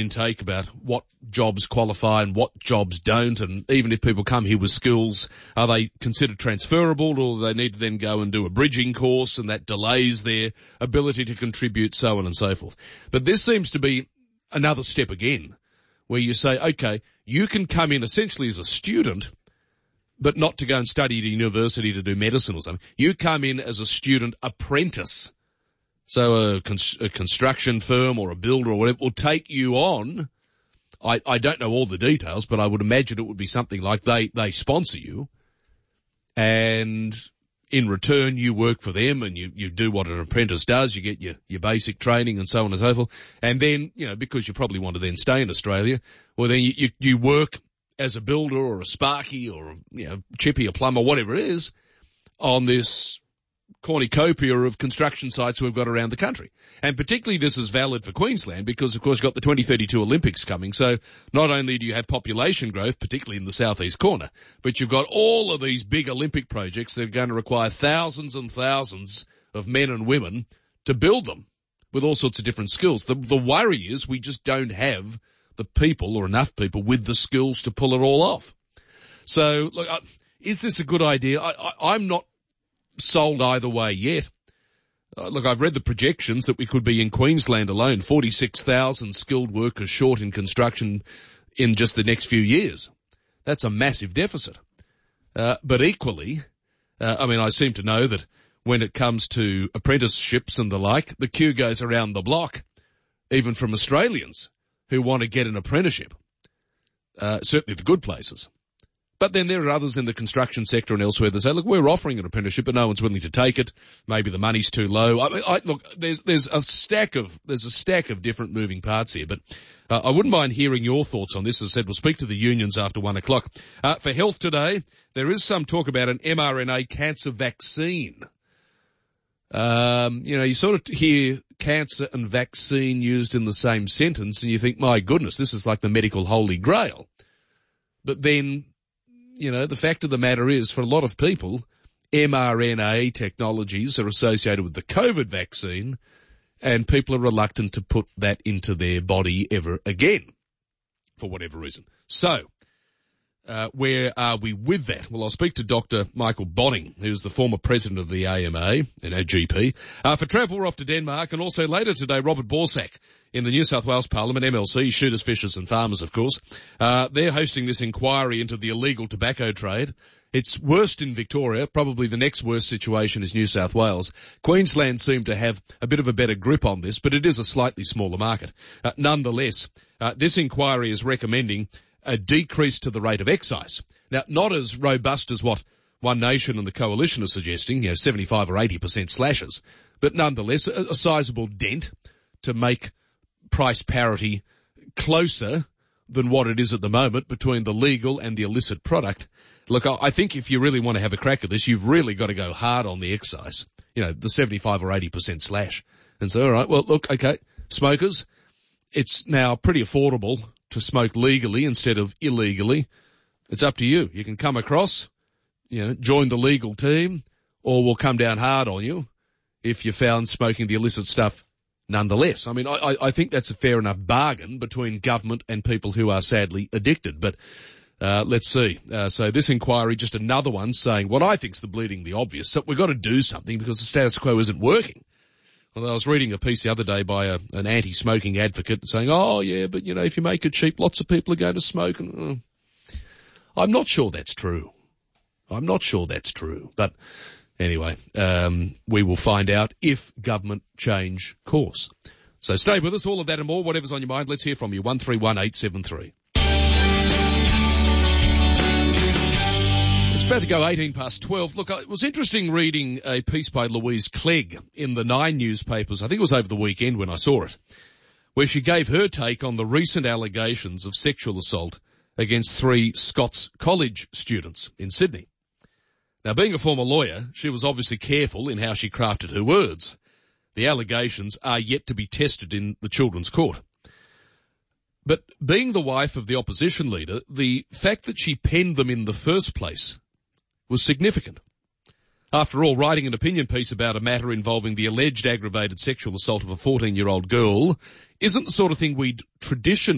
and take about what jobs qualify and what jobs don't, and even if people come here with skills, are they considered transferable, or do they need to then go and do a bridging course, and that delays their ability to contribute, so on and so forth. But this seems to be another step again, where you say, okay, you can come in essentially as a student, but not to go and study at a university to do medicine or something. You come in as a student apprentice. So a construction firm or a builder or whatever will take you on. I don't know all the details, but I would imagine it would be something like they sponsor you, and in return you work for them and you do what an apprentice does. You get your basic training and so on and so forth. And then, because you probably want to then stay in Australia, well then you work as a builder or a sparky or, chippy, a plumber, whatever it is, on this cornucopia of construction sites we've got around the country. And particularly this is valid for Queensland because, of course, you've got the 2032 Olympics coming. So not only do you have population growth, particularly in the southeast corner, but you've got all of these big Olympic projects that are going to require thousands and thousands of men and women to build them with all sorts of different skills. The worry is we just don't have the people or enough people with the skills to pull it all off. So, look, is this a good idea? I'm not sold either way yet. Look, I've read the projections that we could be in Queensland alone, 46,000 skilled workers short in construction in just the next few years. That's a massive deficit. But equally, I seem to know that when it comes to apprenticeships and the like, the queue goes around the block, even from Australians who want to get an apprenticeship, certainly the good places. But then there are others in the construction sector and elsewhere that say, look, we're offering an apprenticeship, but no one's willing to take it. Maybe the money's too low. Look, there's a stack of different moving parts here, but I wouldn't mind hearing your thoughts on this. As I said, we'll speak to the unions after 1 o'clock. For health today, there is some talk about an mRNA cancer vaccine. You sort of hear cancer and vaccine used in the same sentence and you think, my goodness, this is like the medical holy grail. But then, the fact of the matter is, for a lot of people, mRNA technologies are associated with the COVID vaccine, and people are reluctant to put that into their body ever again, for whatever reason. So, where are we with that? Well, I'll speak to Dr. Michael Bonning, who's the former president of the AMA and our GP. For travel, we're off to Denmark, and also later today, Robert Borsak in the New South Wales Parliament, MLC, shooters, fishers and farmers, of course. They're hosting this inquiry into the illegal tobacco trade. It's worst in Victoria. Probably the next worst situation is New South Wales. Queensland seem to have a bit of a better grip on this, but it is a slightly smaller market. Nonetheless, this inquiry is recommending a decrease to the rate of excise. Now, not as robust as what One Nation and the Coalition are suggesting, 75 or 80% slashes, but nonetheless a sizable dent to make price parity closer than what it is at the moment between the legal and the illicit product. Look, I think if you really want to have a crack at this, you've really got to go hard on the excise, the 75 or 80% slash. And so, all right, well, look, okay, smokers, it's now pretty affordable to smoke legally instead of illegally. It's up to you. You can come across, join the legal team, or we'll come down hard on you if you're found smoking the illicit stuff nonetheless. I think that's a fair enough bargain between government and people who are sadly addicted. But let's see. So this inquiry, just another one saying what I think's the bleedingly obvious. So we've got to do something because the status quo isn't working. Well, I was reading a piece the other day by an anti-smoking advocate saying, oh, yeah, but, if you make it cheap, lots of people are going to smoke. And, I'm not sure that's true. But anyway, we will find out if government change course. So stay with us, all of that and more, whatever's on your mind. Let's hear from you, 131873. It's about to go 12:18. Look, it was interesting reading a piece by Louise Clegg in the Nine newspapers. I think it was over the weekend when I saw it, where she gave her take on the recent allegations of sexual assault against 3 Scots College students in Sydney. Now, being a former lawyer, she was obviously careful in how she crafted her words. The allegations are yet to be tested in the Children's Court. But being the wife of the opposition leader, the fact that she penned them in the first place was significant. After all, writing an opinion piece about a matter involving the alleged aggravated sexual assault of a 14-year-old girl isn't the sort of thing we'd traditionally